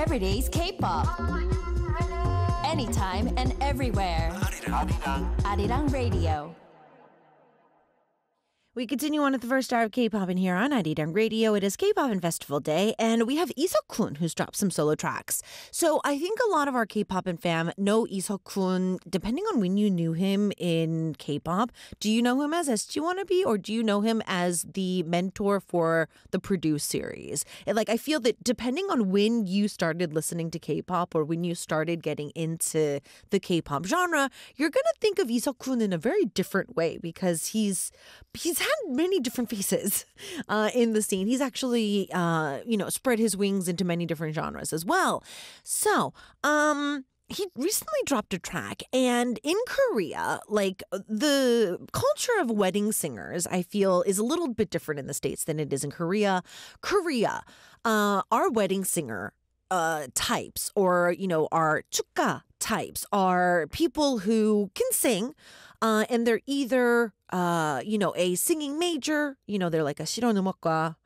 Everyday's K-pop. Anytime and everywhere. Arirang Radio. We continue on at the first hour of K-pop in here on Arirang Radio. It is K-pop and Festival Day, and we have Isokun who's dropped some solo tracks. So I think a lot of our K-pop and fam know Isokun, depending on when you knew him in K-pop. Do you know him as SG Wannabe, or do you know him as the mentor for the Produce series? I feel that depending on when you started listening to K-pop or when you started getting into the K-pop genre, you're going to think of Isokun in a very different way because he's had many different faces in the scene. He's actually, spread his wings into many different genres as well. So, he recently dropped a track, and in Korea, the culture of wedding singers, I feel, is a little bit different in the States than it is in Korea. Our wedding singer types, or, our chukka types, are people who can sing, and they're either a singing major, they're like a 실용음악과,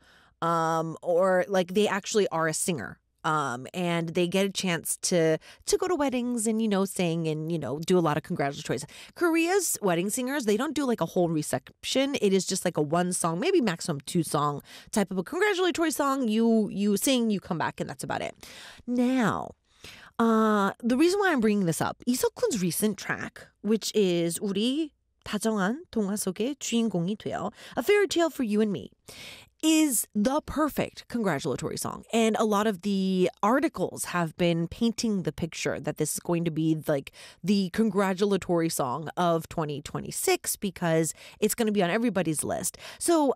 or they actually are a singer. And they get a chance to go to weddings and, sing and, do a lot of congratulatory. Korea's wedding singers, they don't do a whole reception. It is just a one song, maybe maximum 2 song type of a congratulatory song. You sing, you come back, and that's about it. Now, the reason why I'm bringing this up, 이석훈's recent track, which is 우리 다정한 동화 속의 주인공이 되어, A Fairy Tale for You and Me, is the perfect congratulatory song. And a lot of the articles have been painting the picture that this is going to be the congratulatory song of 2026 because it's going to be on everybody's list. So,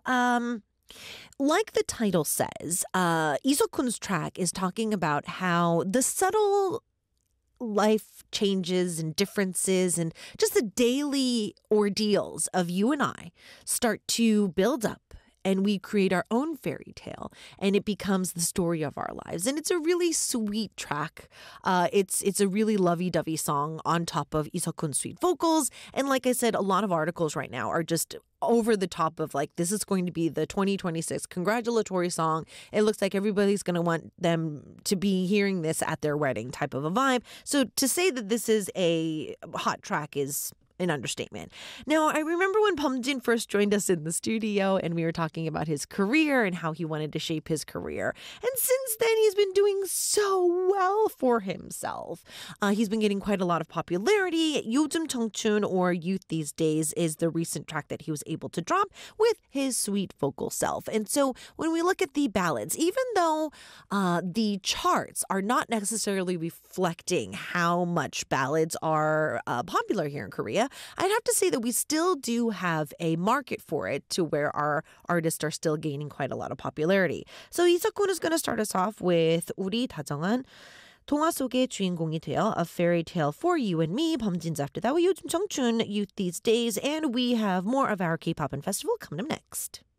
like the title says, Isokun's track is talking about how the subtle life changes and differences and just the daily ordeals of you and I start to build up, and we create our own fairy tale, and it becomes the story of our lives. And it's a really sweet track. It's a really lovey-dovey song on top of Isokun's sweet vocals. And like I said, a lot of articles right now are just over the top of this is going to be the 2026 congratulatory song. It looks like everybody's going to want them to be hearing this at their wedding type of a vibe. So to say that this is a hot track is an understatement. Now, I remember when Bumjin first joined us in the studio and we were talking about his career and how he wanted to shape his career. And since then, he's been doing so well for himself. He's been getting quite a lot of popularity. 요즘 청춘, or Youth These Days, is the recent track that he was able to drop with his sweet vocal self. And so when we look at the ballads, even though the charts are not necessarily reflecting how much ballads are popular here in Korea, I'd have to say that we still do have a market for it, to where our artists are still gaining quite a lot of popularity. So 이석훈 is going to start us off with 우리 다정한 동화 속의 주인공이 되어, A Fairy Tale for You and Me. 범진's after that with 요즘 청춘, Youth These Days, and we have more of our K-pop and festival coming up next.